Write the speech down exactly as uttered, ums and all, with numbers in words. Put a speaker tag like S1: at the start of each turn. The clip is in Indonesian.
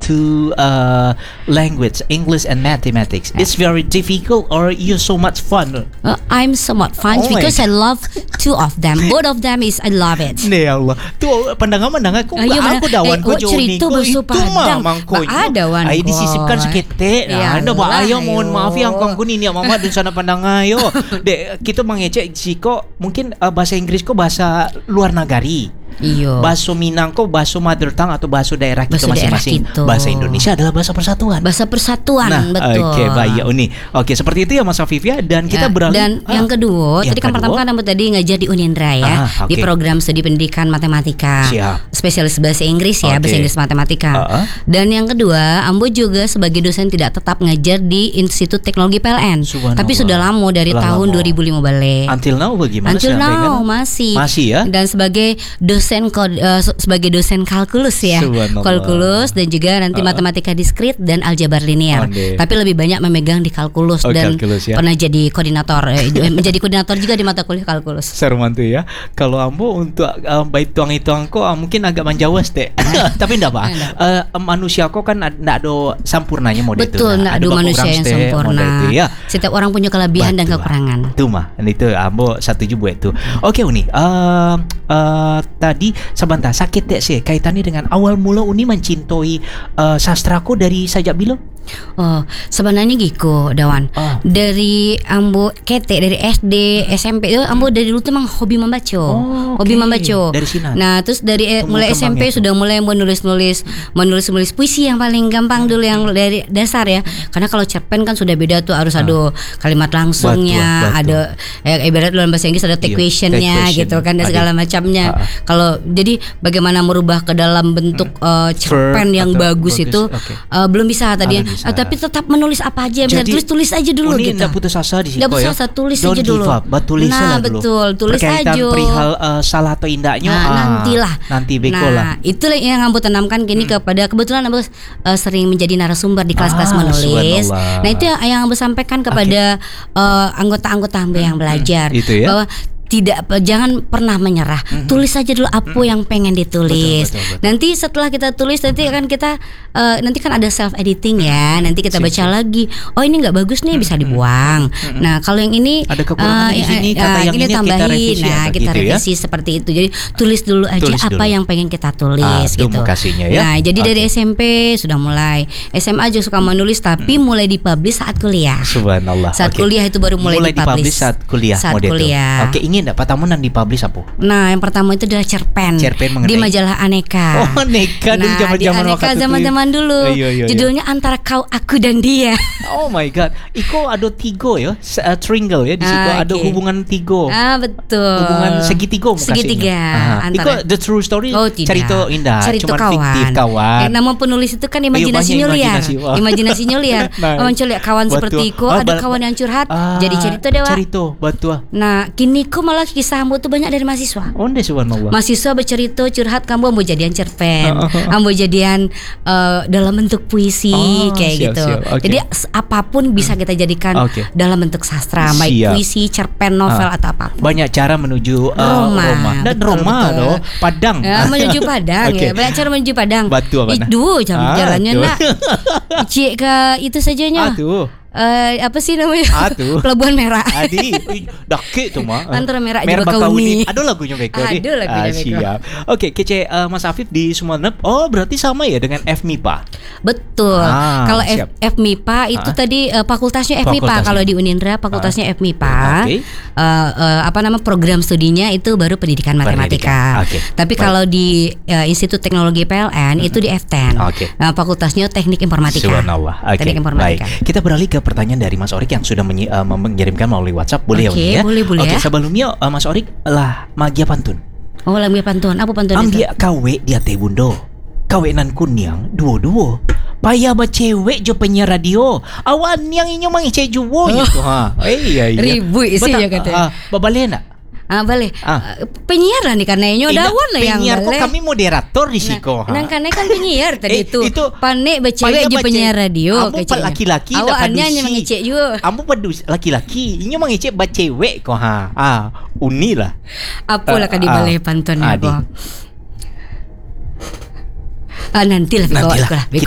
S1: two uh, language, English and mathematics. It's very difficult or you so much fun?
S2: Uh, I'm somewhat fun
S1: Oh
S2: because
S1: my
S2: I love two of them. Both of them is I love it.
S1: Ni Allah. Tu pandangan-pandangan aku
S2: Ayo,
S1: aku dawan
S2: eh,
S1: ko
S2: oh,
S1: jo ni
S2: cerita
S1: ko
S2: bahasa
S1: itu mah
S2: Padang.
S1: mangko.
S2: Ba ada wan
S1: Ai
S2: ko.
S1: disisipkan seketik.
S2: Ya
S1: Anda ba
S2: Allah,
S1: ayo mohon
S2: ayo.
S1: maaf ya angkong kuni ni mama dan sana pandangan yo. Dek kita mengecek siko mungkin uh, bahasa Inggris ko bahasa luar negari.
S2: Iyo.
S1: Bahasa Minang ko bahasa mother tongue atau bahasa daerah kita
S2: Bahasa daerah
S1: masing-masing.
S2: kita.
S1: Bahasa Indonesia adalah bahasa persatuan.
S2: Bahasa persatuan,
S1: Nah,
S2: betul.
S1: Oke, baik Uni. Oke, seperti itu ya Mas Afif ya. Dan kita
S2: Ya,
S1: beralih.
S2: dan
S1: ah,
S2: yang kedua,
S1: yang
S2: tadi kan
S1: kedua.
S2: pertama kan Ambo tadi ngajar di Unindra ya,
S1: Ah,
S2: di
S1: oke.
S2: program studi pendidikan matematika,
S1: Siap.
S2: spesialis bahasa Inggris ya,
S1: Oke.
S2: bahasa Inggris matematika.
S1: Ah, ah.
S2: Dan yang kedua, Ambo juga sebagai dosen tidak tetap ngajar di Institut Teknologi P L N,
S1: Subhanallah.
S2: tapi sudah lama dari
S1: Lah,
S2: tahun
S1: lama.
S2: dua ribu lima balik.
S1: Until now bagaimana?
S2: Until
S1: sampai
S2: now
S1: kan?
S2: masih
S1: Masih ya?
S2: Dan sebagai dosen kod- eh, se- sebagai dosen kalkulus ya,
S1: Subhanallah.
S2: kalkulus dan juga nanti
S1: Uh-uh.
S2: matematika diskrit dan aljabar linear.
S1: Onde.
S2: Tapi lebih banyak memegang di kalkulus
S1: Oh,
S2: dan
S1: kalkulus ya.
S2: pernah jadi koordinator eh, menjadi koordinator juga di mata kuliah kalkulus.
S1: Seru mantu ya. Kalau ambo untuk uh, baik tuang-tuang ko uh, mungkin agak manjawas deh. Tapi enggak apa. Uh, manusia ko kan enggak ada sampurnanya model itu.
S2: Betul, nggak ada manusia yang sempurna.
S1: Ya.
S2: Setiap orang punya kelebihan dan
S1: Betul.
S2: kekurangan.
S1: Itu mah, itu ambo setuju buat itu. Oke Uni, uh, uh, tadi sebentar sakit deh sih kaitannya dengan awal mula Uni mencintai uh, sastraku dari sajak bila?
S2: Oh, sebenarnya gitu, Dawan.
S1: Ah.
S2: Dari ambo ketek dari S D, S M P itu ambo dari dulu tuh emang hobi membaca.
S1: Oh,
S2: Hobi
S1: oke.
S2: membaca.
S1: Dari sini.
S2: Nah, terus dari eh,
S1: Tumbuh
S2: mulai S M P
S1: kembangnya
S2: sudah mulai menulis-nulis, menulis-nulis puisi yang paling gampang dulu yang dari dasar ya. Karena kalau cerpen kan sudah beda tuh harus ada kalimat langsungnya,
S1: Betul, betul.
S2: ada eh, ibarat dalam bahasa Inggris ada take
S1: Iya,
S2: questionnya
S1: take question.
S2: gitu kan dan
S1: Ada.
S2: segala macamnya.
S1: Ah.
S2: Kalau jadi bagaimana merubah ke dalam bentuk eh, cerpen yang
S1: atau
S2: bagus,
S1: bagus,
S2: itu
S1: oke.
S2: eh, belum bisa tadi.
S1: belum bisa.
S2: Eh, tapi tetap menulis apa aja bisa
S1: Jadi,
S2: tulis tulis aja dulu
S1: Uni
S2: gitu.
S1: nggak putus asa di situ
S2: Nggak putus
S1: ya.
S2: asa, tulis
S1: Don't
S2: aja
S1: give
S2: dulu.
S1: up, but tulis
S2: Nah,
S1: aja dulu.
S2: betul, tulis
S1: Berkaitan
S2: aja.
S1: perihal uh, salah atau indahnya
S2: Nah,
S1: ah,
S2: nantilah.
S1: Nanti beko
S2: nah,
S1: lah.
S2: itulah yang Ambo tanamkan gini kepada kebetulan Ambo uh, sering menjadi narasumber di kelas-kelas
S1: Ah,
S2: menulis.
S1: subhanallah.
S2: Nah, itu yang, yang Ambo sampaikan kepada uh, anggota-anggota Ambo yang belajar
S1: Itu ya.
S2: bahwa tidak jangan pernah menyerah. Mm-hmm. Tulis aja dulu apa mm-hmm. yang pengen ditulis.
S1: Betul, betul, betul.
S2: Nanti setelah kita tulis nanti akan kita uh, nanti kan ada self editing ya. Nanti kita
S1: Siap,
S2: baca
S1: siap.
S2: lagi. Oh, ini nggak bagus nih, bisa dibuang.
S1: Mm-hmm.
S2: Nah, kalau yang ini
S1: Ada kekurangan di sini,
S2: uh,
S1: kata
S2: uh,
S1: yang ini kita
S2: tambahin.
S1: revisi
S2: Nah,
S1: apa
S2: kita
S1: gitu ya?
S2: revisi seperti itu. Jadi tulis dulu aja
S1: Tulis
S2: apa
S1: dulu.
S2: yang pengen kita tulis
S1: Ah, itu
S2: gitu.
S1: mukasinya ya.
S2: Nah, jadi
S1: Oke.
S2: dari S M P sudah mulai. S M A juga suka menulis tapi mulai dipublish saat kuliah.
S1: Subhanallah.
S2: Saat
S1: Oke.
S2: kuliah itu baru mulai,
S1: mulai dipublish saat kuliah
S2: Saat
S1: model itu.
S2: kuliah.
S1: Oke, ingin enggak Pak Tamunan dipublish apa?
S2: Nah, yang pertama itu adalah cerpen,
S1: Cerpen mengenai-
S2: di majalah Aneka.
S1: Oh, Aneka dulu
S2: Nah, di
S1: zaman-zaman
S2: Aneka
S1: waktu itu.
S2: zaman-zaman dulu.
S1: Iya, iya, iya.
S2: Judulnya Antara Kau, Aku dan Dia.
S1: Oh my god. Iko ada tiga ya, S- uh, triangle ya di situ
S2: Ah,
S1: ada
S2: oke.
S1: hubungan tiga.
S2: Ah, betul.
S1: Hubungan segitiga mukasinya.
S2: Segitiga
S1: Ah, Iko
S2: antara
S1: the true story
S2: Oh, tidak.
S1: cerita indah,
S2: Cerita
S1: cuman
S2: kawan.
S1: fiktif kawan.
S2: Eh, nama penulis itu kan imajinasinya
S1: banyak
S2: liar.
S1: imajinasi. Wah.
S2: Imajinasinya liar.
S1: Nah,
S2: Menculik kawan
S1: betul.
S2: seperti Iko,
S1: Ah,
S2: ada
S1: bal-
S2: kawan yang curhat,
S1: Ah,
S2: jadi cerita dewa.
S1: Cerita, betul.
S2: Nah, kini Ko malah kisah Ambo tuh banyak dari mahasiswa.
S1: Onde subhanallah.
S2: Mahasiswa bercerita curhat kamu Ambo jadian cerpen,
S1: Oh, oh, oh.
S2: Ambo jadian eh, dalam bentuk puisi
S1: Oh,
S2: kayak
S1: siap,
S2: gitu.
S1: siap. Oke.
S2: Jadi s- apapun bisa kita jadikan
S1: Oke.
S2: dalam bentuk sastra, baik
S1: Siap.
S2: puisi, cerpen, novel
S1: Ah.
S2: atau apapun.
S1: Banyak cara menuju uh,
S2: Roma.
S1: Roma. Dan
S2: Betul,
S1: Roma
S2: betul.
S1: loh, Padang.
S2: Ya, menuju Padang
S1: Oke.
S2: ya. Banyak cara menuju Padang.
S1: Batu apa nah?
S2: Itu jam
S1: Ah,
S2: jalannya
S1: itu.
S2: nak. Cik ke itu sajanya.
S1: Aduh.
S2: Eh, apa sih namanya?
S1: Aduh.
S2: Pelabuhan Merah.
S1: Adi, dakik tu mah.
S2: Antara Merah
S1: Merah
S2: juga
S1: Bakauni.
S2: Kauni.
S1: Ada lagunya Beko ni.
S2: Ada lagunya
S1: Ah,
S2: Beko.
S1: siap. Oke, kece uh, Mas Afif di Sumenep. Oh, berarti sama ya dengan F M I P A.
S2: Betul.
S1: Ah,
S2: kalau F,
S1: siap.
S2: F M I P A itu
S1: Ah.
S2: tadi uh, fakultasnya F M I P A.
S1: Fakultasnya.
S2: Kalau di Unindra fakultasnya F M I P A.
S1: Oke.
S2: Uh, uh, apa nama program studinya itu baru pendidikan matematika.
S1: Pendidikan. Oke.
S2: Tapi
S1: Baik.
S2: kalau di uh, Institut Teknologi P L N itu di F sepuluh.
S1: Oke.
S2: Nah, fakultasnya Teknik Informatika.
S1: Subhanallah. Oke.
S2: Teknik Informatika.
S1: Baik. Kita beralih ke pertanyaan dari Mas Orik yang sudah menyi- uh, mengirimkan melalui WhatsApp. Boleh
S2: Oke,
S1: ya, Uni, ya?
S2: boleh, boleh
S1: Oke,
S2: ya.
S1: sebelumnya uh, Mas Orik lah magia pantun.
S2: Oh, lagu pantun. Apa pantun
S1: Am
S2: itu?
S1: dia kawe dia teh bundo. Kawe nan kunyang duo-duo. Payah ba cewek jo penyiar radio. Awan yang inyo mangice juwo gitu ha. Eh, iya iya.
S2: Ribu isi
S1: Betul,
S2: ya katanya.
S1: ah, babalen nak?
S2: Ah, boleh.
S1: Ah.
S2: Uh, penyiar lah nih karena inyo
S1: Ina,
S2: dawan lah yang
S1: penyiar kok
S2: boleh.
S1: kami moderator di siko.
S2: Nah, nang karena kan penyiar tadi
S1: Eh,
S2: itu.
S1: itu
S2: Panik becewek
S1: payah
S2: je
S1: baca-
S2: penyiar radio.
S1: Ambo
S2: keceknya.
S1: pak laki-laki dah
S2: Awak hanya
S1: padusi.
S2: mengecek juga.
S1: Ambo padus laki-laki. Inyo mangicek ba cewek ko ha. Ah, uni lah.
S2: Apalah
S1: Ah,
S2: kadi
S1: ah.
S2: balai pantun
S1: Ah,
S2: aku.
S1: di.
S2: Ah, nantilah Beko
S1: Nantilah.
S2: lah. Beko